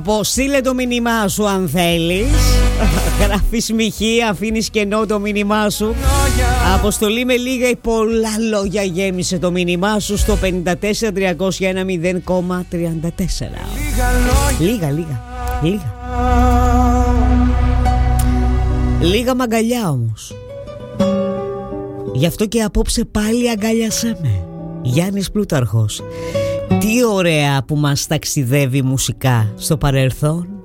Στείλε το μήνυμά σου αν θέλεις. Γράφεις μοιχεία, αφήνεις κενό το μήνυμά σου. Αποστολή με λίγα ή πολλά λόγια. Γέμισε το μήνυμά σου στο 54 301 0,34. Λίγα. Λίγα μαγκαλιά όμως. Γι' αυτό και απόψε πάλι αγκάλιασέ με. Γιάννης Πλούταρχος. Τι ωραία που μας ταξιδεύει μουσικά στο παρελθόν